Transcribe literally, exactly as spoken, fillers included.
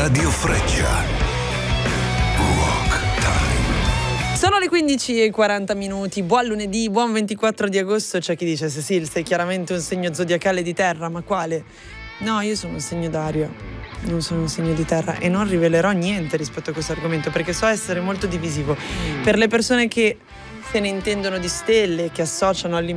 Radio Freccia. Sono le quindici e quaranta minuti, buon lunedì, buon ventiquattro di agosto. C'è chi dice: Cecil, sei chiaramente un segno zodiacale di terra, ma quale? No, io sono un segno d'aria, non sono un segno di terra e non rivelerò niente rispetto a questo argomento perché so essere molto divisivo. Per le persone che se ne intendono di stelle, che associano